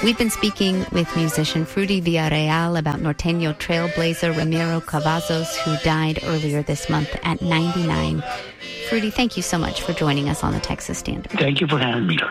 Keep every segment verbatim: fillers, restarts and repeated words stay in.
We've been speaking with musician Fruity Villarreal about norteño trailblazer Ramiro Cavazos, who died earlier this month at ninety-nine. Fruity, thank you so much for joining us on the Texas Standard. Thank you for having me.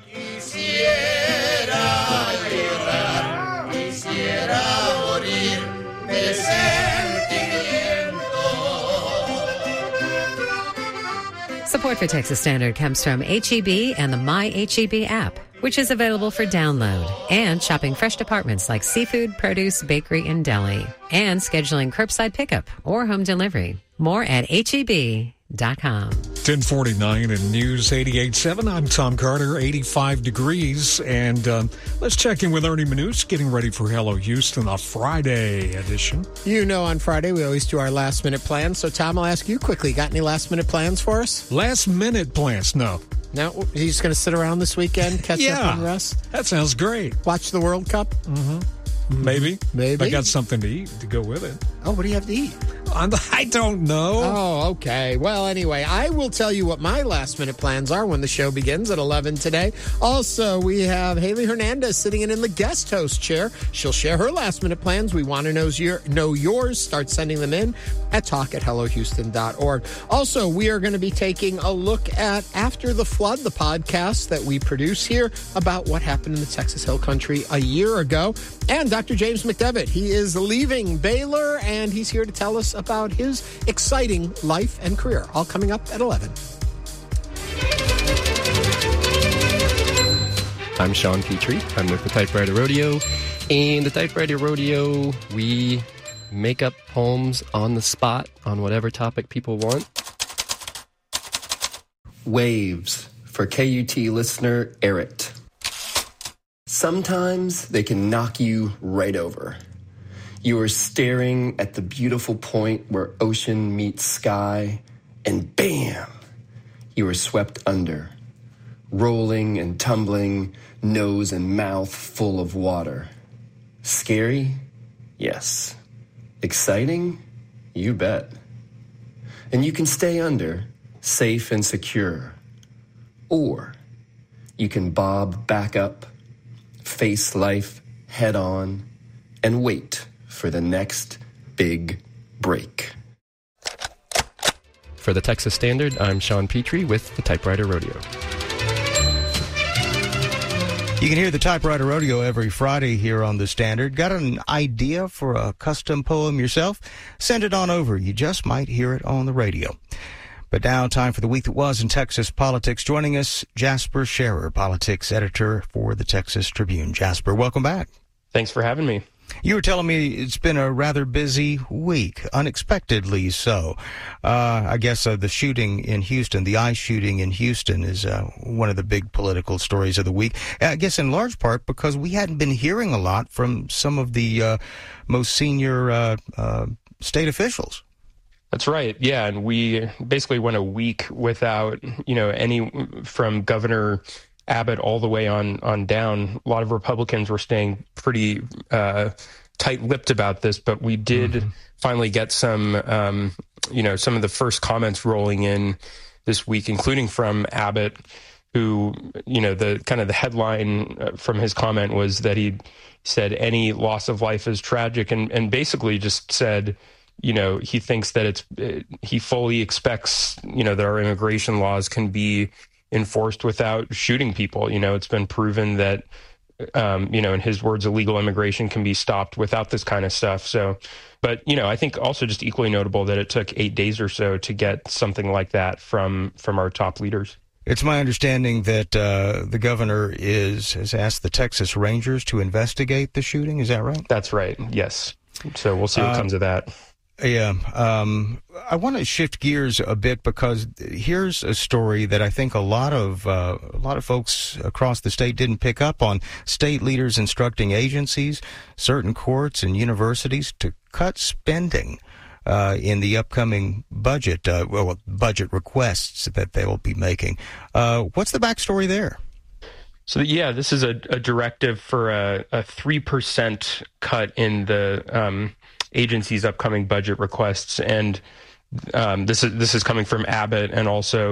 Support for Texas Standard comes from H E B and the My H E B app, which is available for download, and shopping fresh departments like seafood, produce, bakery, and deli, and scheduling curbside pickup or home delivery. More at H E B dot com. ten forty-nine in News eighty-eight point seven. I'm Tom Carter, eighty-five degrees. And um, let's check in with Ernie Manous, getting ready for Hello Houston, a Friday edition. You know, on Friday, we always do our last minute plans. So, Tom, I'll ask you quickly, got any last minute plans for us? Last minute plans? No. No? He's just going to sit around this weekend, catch yeah, up and rest? That sounds great. Watch the World Cup? Mm-hmm. Maybe. Maybe. I got something to eat to go with it. Oh, what do you have to eat? I don't know. Oh, okay. Well, anyway, I will tell you what my last-minute plans are when the show begins at eleven today. Also, we have Haley Hernandez sitting in in the guest host chair. She'll share her last-minute plans. We want to know, your, know yours. Start sending them in at talk at hello houston dot org. Also, we are going to be taking a look at After the Flood, the podcast that we produce here about what happened in the Texas Hill Country a year ago. And Doctor James McDevitt, he is leaving Baylor, and he's here to tell us about his exciting life and career. All coming up at eleven. I'm Sean Petrie. I'm with the Typewriter Rodeo. In the Typewriter Rodeo, we make up poems on the spot on whatever topic people want. Waves for K U T listener Eric. Sometimes they can knock you right over. You are staring at the beautiful point where ocean meets sky, and bam, you are swept under, rolling and tumbling, nose and mouth full of water. Scary? Yes. Exciting? You bet. And you can stay under, safe and secure. Or you can bob back up, face life head on, and wait for the next big break. For the Texas Standard, I'm Sean Petrie with the Typewriter Rodeo. You can hear the Typewriter Rodeo every Friday here on the Standard. Got an idea for a custom poem yourself? Send it on over. You just might hear it on the radio. But now, time for the week that was in Texas politics. Joining us, Jasper Scherer, politics editor for the Texas Tribune. Jasper, welcome back. Thanks for having me. You were telling me it's been a rather busy week, unexpectedly so. Uh, I guess uh, the shooting in Houston, the ICE shooting in Houston is uh, one of the big political stories of the week. I guess in large part because we hadn't been hearing a lot from some of the uh, most senior uh, uh, state officials. That's right. Yeah. And we basically went a week without, you know, any from Governor Abbott all the way on on down. A lot of Republicans were staying pretty uh, tight-lipped about this, but we did mm-hmm. finally get some, um, you know, some of the first comments rolling in this week, including from Abbott, who, you know, the kind of the headline from his comment was that he said any loss of life is tragic, and and basically just said, you know, he thinks that it's it, he fully expects, you know, that our immigration laws can be enforced without shooting people. You know, it's been proven that, um, you know, in his words, illegal immigration can be stopped without this kind of stuff. So, but, you know, I think also just equally notable that it took eight days or so to get something like that from from our top leaders. It's my understanding that uh, the governor is has asked the Texas Rangers to investigate the shooting. Is that right? That's right. Yes. So we'll see what uh, comes of that. Yeah. Um, I want to shift gears a bit because here's a story that I think a lot of uh, a lot of folks across the state didn't pick up on. State leaders instructing agencies, certain courts and universities to cut spending uh, in the upcoming budget, uh, well, budget requests that they will be making. Uh, what's the backstory there? So, yeah, this is a, a directive for a, a three percent cut in the um, agency's upcoming budget requests. And um, this is this is coming from Abbott and also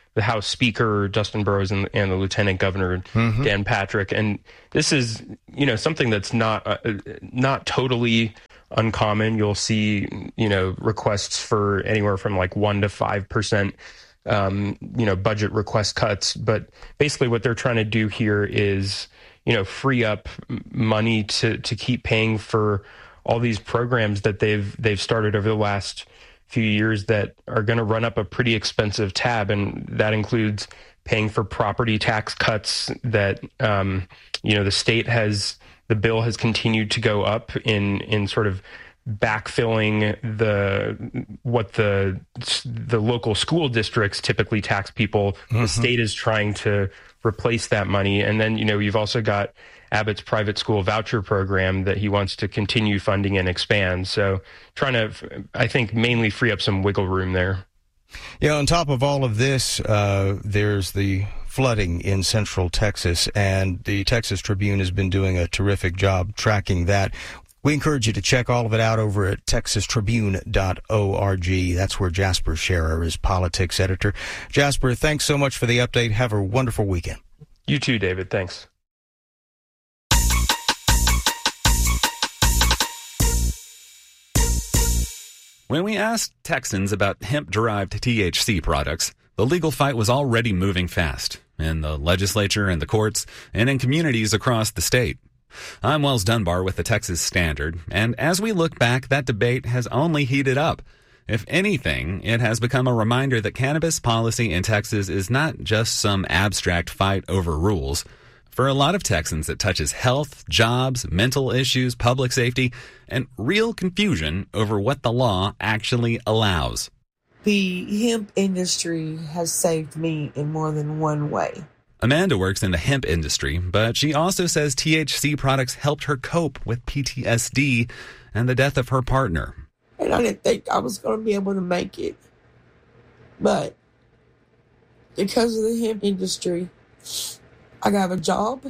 the House Speaker, Justin Burrows, and, and the Lieutenant Governor, mm-hmm. Dan Patrick. And this is, you know, something that's not uh, not totally uncommon. You'll see, you know, requests for anywhere from like one to five percent, um, you know, budget request cuts. But basically what they're trying to do here is, you know, free up money to, to keep paying for all these programs that they've they've started over the last few years that are going to run up a pretty expensive tab, and that includes paying for property tax cuts that um, you know the state has. The bill has continued to go up in in sort of backfilling the what the the local school districts typically tax people. Mm-hmm. The state is trying to replace that money, and then you know you've also got Abbott's private school voucher program that he wants to continue funding and expand. So trying to, I think, mainly free up some wiggle room there. Yeah, on top of all of this, uh, there's the flooding in central Texas, and the Texas Tribune has been doing a terrific job tracking that. We encourage you to check all of it out over at texas tribune dot org. That's where Jasper Scherer is politics editor. Jasper, thanks so much for the update. Have a wonderful weekend. You too, David. Thanks. When we asked Texans about hemp-derived T H C products, the legal fight was already moving fast in the legislature and the courts and in communities across the state. I'm Wells Dunbar with the Texas Standard, and as we look back, that debate has only heated up. If anything, it has become a reminder that cannabis policy in Texas is not just some abstract fight over rules. For a lot of Texans, it touches health, jobs, mental issues, public safety, and real confusion over what the law actually allows. The hemp industry has saved me in more than one way. Amanda works in the hemp industry, but she also says T H C products helped her cope with P T S D and the death of her partner. And I didn't think I was going to be able to make it. But because of the hemp industry, I got a job,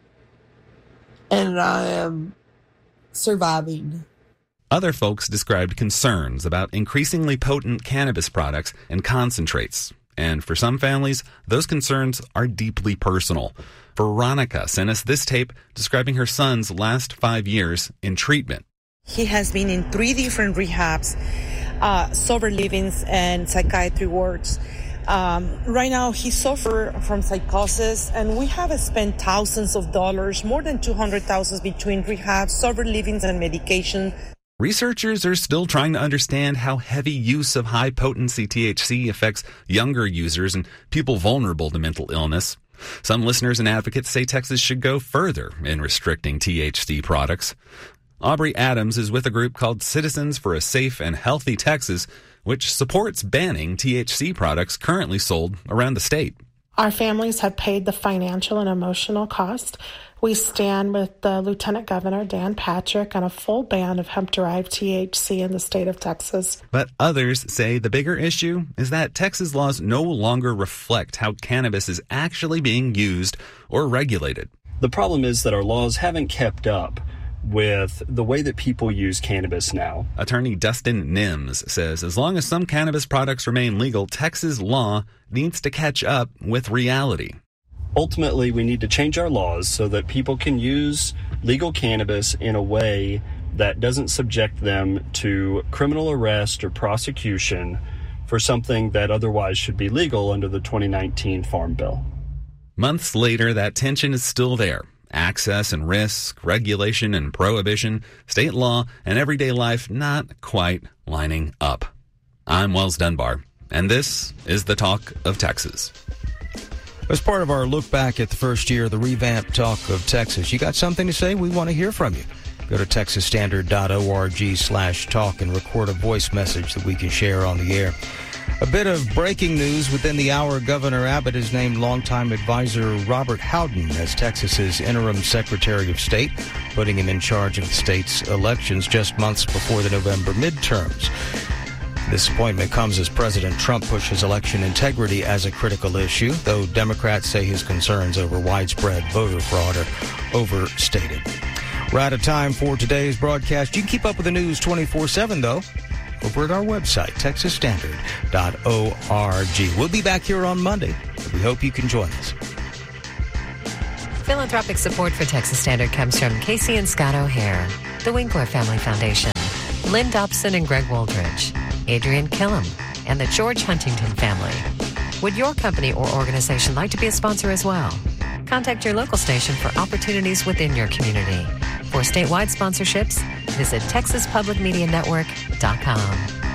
and I am surviving. Other folks described concerns about increasingly potent cannabis products and concentrates. And for some families, those concerns are deeply personal. Veronica sent us this tape describing her son's last five years in treatment. He has been in three different rehabs, uh, sober livings, and psychiatry wards. Um, right now, he suffers from psychosis, and we have spent thousands of dollars, more than two hundred thousand dollars between rehab, sober livings, and medication. Researchers are still trying to understand how heavy use of high-potency T H C affects younger users and people vulnerable to mental illness. Some listeners and advocates say Texas should go further in restricting T H C products. Aubrey Adams is with a group called Citizens for a Safe and Healthy Texas, which supports banning T H C products currently sold around the state. Our families have paid the financial and emotional cost. We stand with the Lieutenant Governor, Dan Patrick, on a full ban of hemp-derived T H C in the state of Texas. But others say the bigger issue is that Texas laws no longer reflect how cannabis is actually being used or regulated. The problem is that our laws haven't kept up with the way that people use cannabis now. Attorney Dustin Nims says as long as some cannabis products remain legal, Texas law needs to catch up with reality. Ultimately, we need to change our laws so that people can use legal cannabis in a way that doesn't subject them to criminal arrest or prosecution for something that otherwise should be legal under the twenty nineteen Farm Bill. Months later, that tension is still there. Access and risk, regulation and prohibition, state law, and everyday life not quite lining up. I'm Wells Dunbar, and this is the Talk of Texas. As part of our look back at the first year of the revamped Talk of Texas, you got something to say? We want to hear from you. Go to texas standard dot org slash talk and record a voice message that we can share on the air. A bit of breaking news within the hour. Governor Abbott has named longtime advisor Robert Howden as Texas's interim Secretary of State, putting him in charge of the state's elections just months before the November midterms. This appointment comes as President Trump pushes election integrity as a critical issue, though Democrats say his concerns over widespread voter fraud are overstated. We're out of time for today's broadcast. You can keep up with the news twenty-four seven, though, over at our website, texas standard dot org. We'll be back here on Monday. We hope you can join us. Philanthropic support for Texas Standard comes from Casey and Scott O'Hare, the Winkler Family Foundation, Lynn Dobson and Greg Woldridge, Adrian Killam, and the George Huntington family. Would your company or organization like to be a sponsor as well? Contact your local station for opportunities within your community. For statewide sponsorships, visit texas public media network dot com.